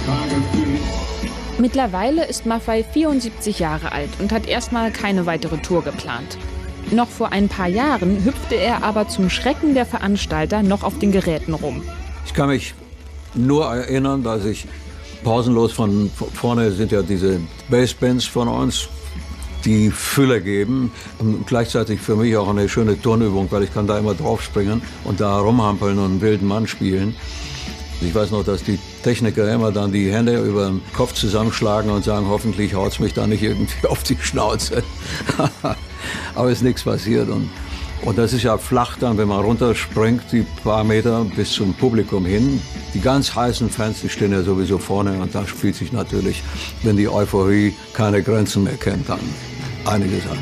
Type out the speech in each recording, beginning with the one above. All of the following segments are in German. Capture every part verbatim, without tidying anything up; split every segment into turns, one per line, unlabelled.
Mittlerweile ist Maffay vierundsiebzig Jahre alt und hat erstmal keine weitere Tour geplant. Noch vor ein paar Jahren hüpfte er aber zum Schrecken der Veranstalter noch auf den Geräten rum.
Ich kann mich nur erinnern, dass ich pausenlos von vorne sind ja diese Bassbands von uns, die Fülle geben. Und gleichzeitig für mich auch eine schöne Turnübung, weil ich kann da immer draufspringen und da rumhampeln und einen wilden Mann spielen. Ich weiß noch, dass die Techniker immer dann die Hände über den Kopf zusammenschlagen und sagen, hoffentlich haut's mich da nicht irgendwie auf die Schnauze. Aber ist nichts passiert. Und, und das ist ja flach dann, wenn man runterspringt, die paar Meter bis zum Publikum hin. Die ganz heißen Fans, die stehen ja sowieso vorne. Und da spielt sich natürlich, wenn die Euphorie keine Grenzen mehr kennt, dann einiges an.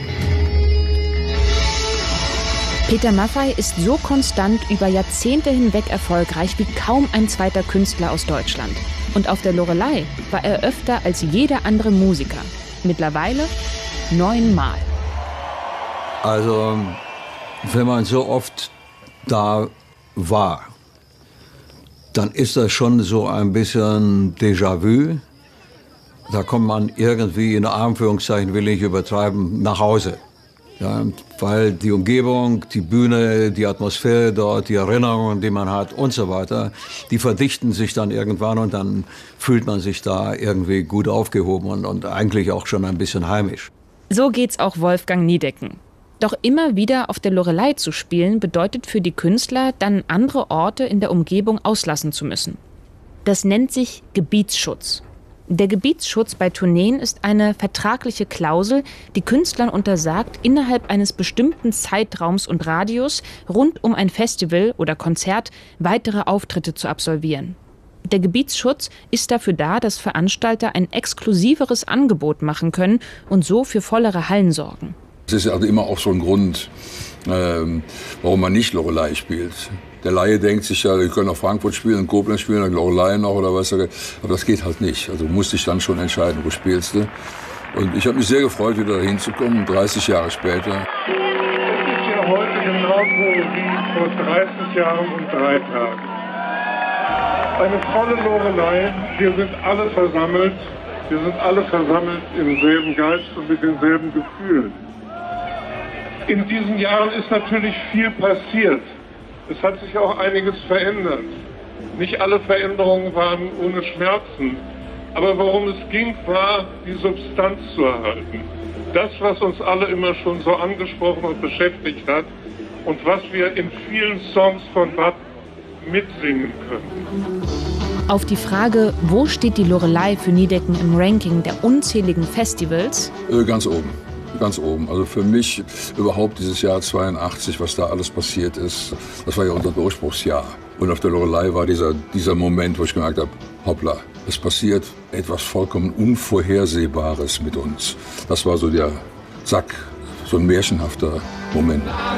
Peter Maffay ist so konstant über Jahrzehnte hinweg erfolgreich wie kaum ein zweiter Künstler aus Deutschland. Und auf der Loreley war er öfter als jeder andere Musiker. Mittlerweile neunmal.
Also, wenn man so oft da war, dann ist das schon so ein bisschen Déjà-vu. Da kommt man irgendwie, in Anführungszeichen will ich übertreiben, nach Hause. Ja, weil die Umgebung, die Bühne, die Atmosphäre dort, die Erinnerungen, die man hat und so weiter, die verdichten sich dann irgendwann und dann fühlt man sich da irgendwie gut aufgehoben und, und eigentlich auch schon ein bisschen heimisch.
So geht's auch Wolfgang Niedecken. Doch immer wieder auf der Loreley zu spielen, bedeutet für die Künstler, dann andere Orte in der Umgebung auslassen zu müssen. Das nennt sich Gebietsschutz. Der Gebietsschutz bei Tourneen ist eine vertragliche Klausel, die Künstlern untersagt, innerhalb eines bestimmten Zeitraums und Radius rund um ein Festival oder Konzert weitere Auftritte zu absolvieren. Der Gebietsschutz ist dafür da, dass Veranstalter ein exklusiveres Angebot machen können und so für vollere Hallen sorgen.
Es ist also immer auch so ein Grund, ähm, warum man nicht Loreley spielt. Der Laie denkt sich ja, wir können auch Frankfurt spielen, in Koblenz spielen, in Loreley noch oder was. Aber das geht halt nicht. Also musste ich dann schon entscheiden, wo spielst du. Und ich habe mich sehr gefreut, wieder dahin zu kommen, dreißig Jahre später.
Es ist ja heute genauso wie vor dreißig Jahren und drei Tagen. Eine volle Loreley, wir sind alle versammelt. Wir sind alle versammelt im selben Geist und mit denselben Gefühlen. In diesen Jahren ist natürlich viel passiert. Es hat sich auch einiges verändert. Nicht alle Veränderungen waren ohne Schmerzen. Aber worum es ging, war, die Substanz zu erhalten. Das, was uns alle immer schon so angesprochen und beschäftigt hat und was wir in vielen Songs von Bud mitsingen können.
Auf die Frage, wo steht die Loreley für Niedecken im Ranking der unzähligen Festivals?
Äh, ganz oben. Ganz oben. Also für mich überhaupt dieses Jahr zweiundachtzig, was da alles passiert ist, das war ja unser Durchbruchsjahr. Und auf der Loreley war dieser, dieser Moment, wo ich gemerkt habe, hoppla, es passiert etwas vollkommen Unvorhersehbares mit uns. Das war so der Zack, so ein märchenhafter Moment.